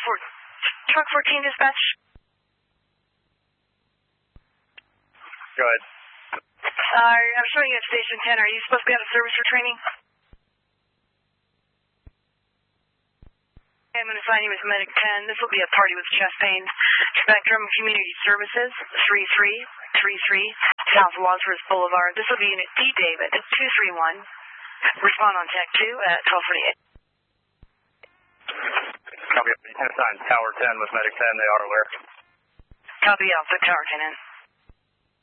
Truck 14 dispatch. Go ahead. I'm showing you at Station 10. Are you supposed to be out of service for training? I'm going to assign you as Medic 10. This will be a party with chest pains. Spectrum Community Services, 3333 South Wadsworth Boulevard. This will be Unit D. David, 231. Respond on Tech 2 at 1248. Copy. Assigned Tower 10 with Medic 10. They are aware. Copy Alpha Tower 10 in.